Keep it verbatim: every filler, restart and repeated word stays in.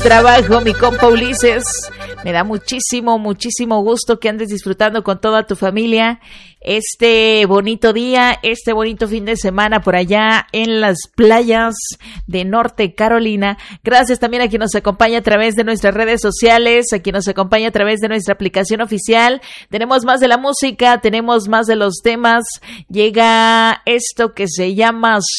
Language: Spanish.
trabajo, mi compa Ulises. Me da muchísimo, muchísimo gusto que andes disfrutando con toda tu familia este bonito día, este bonito fin de semana por allá en las playas de Norte Carolina. Gracias también a quien nos acompaña a través de nuestras redes sociales, a quien nos acompaña a través de nuestra aplicación oficial. Tenemos más de la música, tenemos más de los temas. Llega esto que se llama